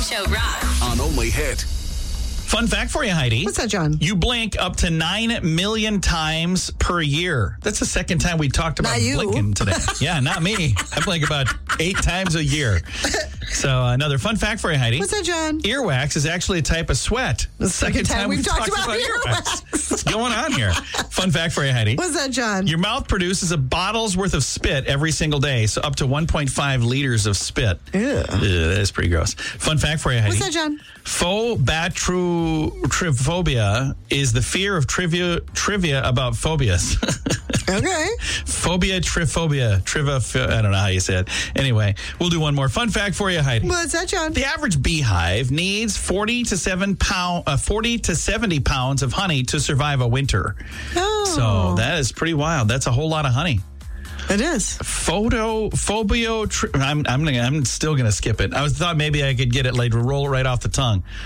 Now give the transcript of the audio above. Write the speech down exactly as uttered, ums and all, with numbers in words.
Show rocks. On Only Hit. Fun fact for you, Heidi. What's that, John? You blink up to nine million times per year. That's the second time we talked about Not you. blinking today. Yeah, not me. I blink about eight times a year. So uh, another fun fact for you, Heidi. What's that, John? Earwax is actually a type of sweat. The second time, we've we've talked about earwax. What's going on here? Fun fact for you, Heidi. What's that, John? Your mouth produces a bottle's worth of spit every single day, so up to one point five liters of spit. Ew. Ugh, that is pretty gross. Fun fact for you, Heidi. What's that, John? Phobatrophobia is the fear of trivia trivia about phobias. Okay. Phobia, triphobia, triva. I don't know how you say it. Anyway, we'll do one more fun fact for you, Heidi. What's that, John? The average beehive needs forty to seven pound, uh, forty to seventy pounds of honey to survive a winter. Oh. So that is pretty wild. That's a whole lot of honey. It is. Photo, phobio, tri- I'm, I'm, gonna, I'm still going to skip it. I was thought maybe I could get it, like, roll it right off the tongue.